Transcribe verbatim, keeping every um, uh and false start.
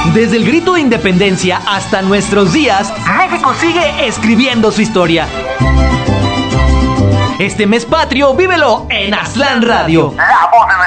Desde el grito de independencia hasta nuestros días, México sigue escribiendo su historia. Este mes patrio, vívelo en Aztlán Radio. La voz de